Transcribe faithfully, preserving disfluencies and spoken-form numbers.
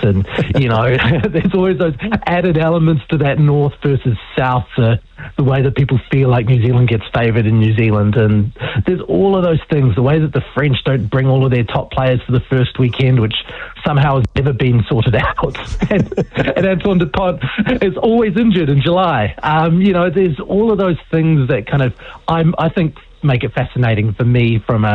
and you know, there's always those added elements to that north versus south, uh, the way that people feel like New Zealand gets favoured in New Zealand, and there's all of those things, the way that the French don't bring all of their top players for the first weekend, which somehow has never been sorted out, and, and Antoine Dupont is always injured in July. Um, you know, there's all of those things that kind of, I'm, I think, make it fascinating for me from a